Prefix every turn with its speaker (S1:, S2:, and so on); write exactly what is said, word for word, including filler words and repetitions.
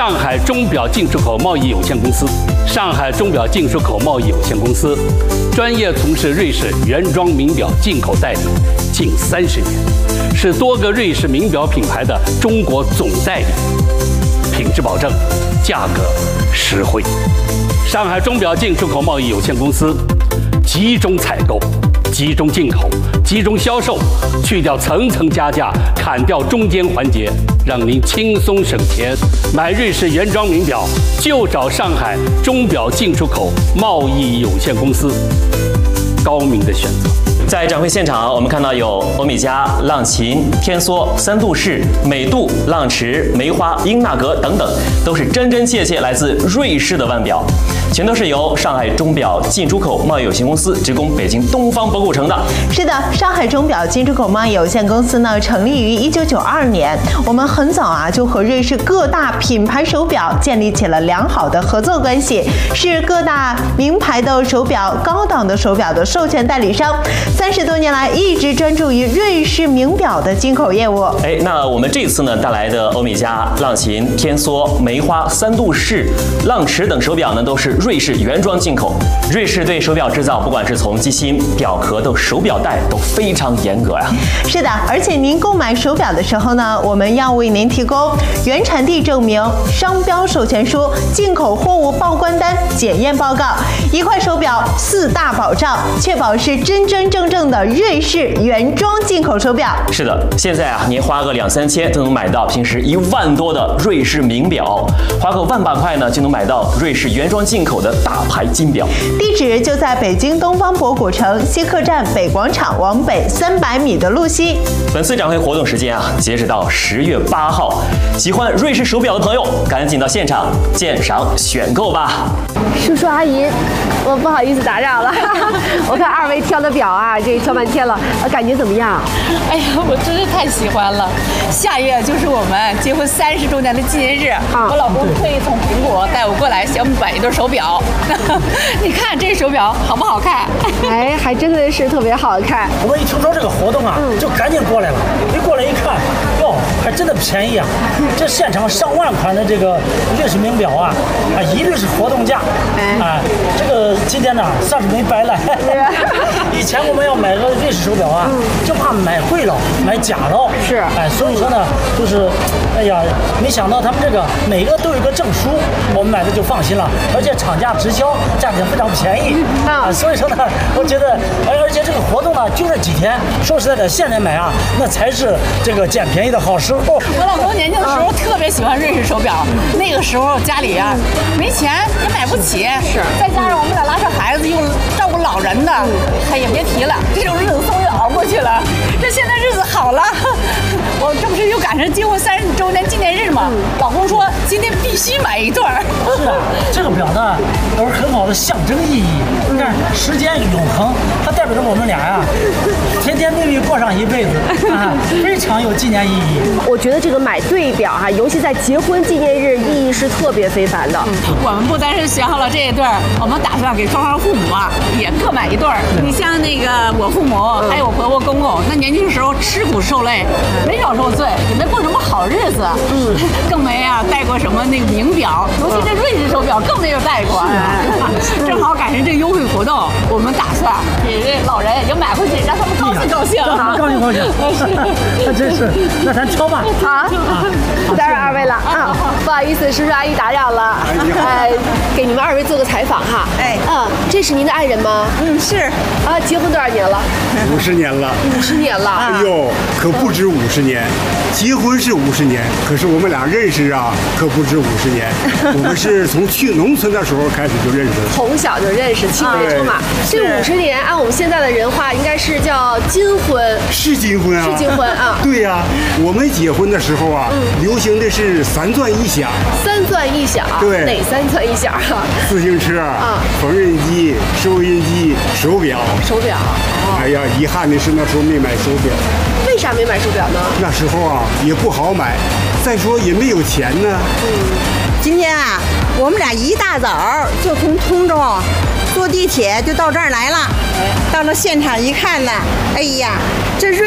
S1: 上海钟表进出口贸易有限公司。上海钟表进出口贸易有限公司专业从事瑞士原装名表进口代理近三十年，是多个瑞士名表品牌的中国总代理，品质保证，价格实惠。上海钟表进出口贸易有限公司集中采购、集中进口、集中销售，去掉层层加价，砍掉中间环节，让您轻松省钱。买瑞士原装名表就找上海钟表进出口贸易有限公司，高明的选择。
S2: 在展会现场，我们看到有欧米茄、浪琴、天梭、三度式、美度、浪驰、梅花、英纳格等等，都是真真切切来自瑞士的腕表，全都是由上海钟表进出口贸易有限公司直供北京东方博古城的。
S3: 是的，上海钟表进出口贸易有限公司呢，成立于一九九二年。我们很早啊就和瑞士各大品牌手表建立起了良好的合作关系，是各大名牌的手表、高档的手表的授权代理商。三十多年来，一直专注于瑞士名表的进口业务。
S2: 哎，那我们这次呢带来的欧米茄、浪琴、天梭、梅花、三度式、浪驰等手表呢，都是瑞士原装进口。瑞士对手表制造，不管是从机芯、表壳到手表带，都非常严格呀。
S3: 是的，而且您购买手表的时候呢，我们要为您提供原产地证明、商标授权书、进口货物报关单、检验报告，一块手表四大保障，确保是真真正正的瑞士原装进口手表。
S2: 是的，现在啊，您花个两三千就能买到平时一万多的瑞士名表，花个万把块呢就能买到瑞士原装进口的大牌金表。
S3: 地址就在北京东方博古城西客站北广场往北三百米的路西。
S2: 本次展会活动时间啊，截止到十月八号，喜欢瑞士手表的朋友，赶紧到现场鉴赏选购吧。
S4: 叔叔阿姨，我不好意思打扰了。我看二位挑的表啊，这挑半天了，感觉怎么样？
S5: 哎呀，我真是太喜欢了！下月就是我们结婚三十周年的纪念日，啊、我老公特意从苹果带我过来，想买一对手表。你看这手表好不好看？
S4: 哎，还真的是特别好看。
S6: 我们一听说这个活动啊，嗯、就赶紧过来了。一过来一看，哟，还真的便宜啊！这现场上万款的这个瑞士名表啊，啊，一律是活动价。哎，啊、这个今天呢算是没白来。以前我们要买个瑞士手表啊，嗯、就怕买贵了，买假的。
S4: 是，
S6: 哎，所以说呢，就是，哎呀，没想到他们这个每个都有个证书，我们买的就放心了，而且厂家直销，价钱非常便宜。啊、嗯，所以说呢，我觉得，而而且这个活动呢就这几天，说实在的，现在买啊，那才是这个捡便宜的好时候。
S5: 我老公年轻的时候特别喜欢瑞士手表，那个时候家里啊没钱也买不起，是，再加上我们俩拉扯孩子又照顾老人的，哎也别提了，这种日子终于熬过去了。这现在日子好了，我这不是又赶上结婚三十周年纪念日吗？嗯、老公说今天必须买一对儿。
S6: 是啊，这个表呢都是很好的象征意义。你看，时间永恒，它代表着我们俩呀、啊，甜甜蜜蜜过上一辈子啊，非常有纪念意义。
S4: 我觉得这个买对表哈、啊，尤其在结婚纪念日，意义是特别非凡的。
S5: 嗯、我们不单是选好了这一对儿，我们打算给双方父母啊也各买一对儿。你像那个我父母还有我婆婆公公，那年轻时候吃苦受累，没少受罪，也没过什么好日子，嗯，更没啊戴过什么那个名表，尤其这瑞士手表更没有戴过。嗯、正好赶上这优惠活动，我们打算给这老人也买回去，让他们高兴高兴。
S6: 高兴高兴，那真是，那咱挑吧。
S4: 好，打扰二位了啊，不好意思，叔叔阿姨打扰了。呃，给你们二位做个采访哈。哎，啊，这是您的爱人吗？
S5: 嗯，是。
S4: 啊，结婚多少年了？
S7: 五十年了。
S4: 五十年了。
S7: 哎呦，可不止五十年。结婚是五十年，可是我们俩认识啊，可不止五十年。我们是从去农村的时候开始就认识的，
S4: 从小就认识，青梅竹马。这五十年，按我们现在的人话，应该是叫金婚。
S7: 是金婚啊，
S4: 是金婚啊。
S7: 对呀、啊，我们结婚的时候啊，嗯、流行的是三钻一响。
S4: 三钻一响，
S7: 对，
S4: 哪三钻一响啊？
S7: 自行车啊，缝纫机、收音机、手表。
S4: 手表。
S7: 哎呀，遗憾的是那时候没买手表。
S4: 为啥没买手表呢？
S7: 那时候啊也不好买，再说也没有钱呢。
S8: 嗯，今天啊，我们俩一大早就从通州坐地铁就到这儿来了。到了现场一看呢，哎呀，这瑞。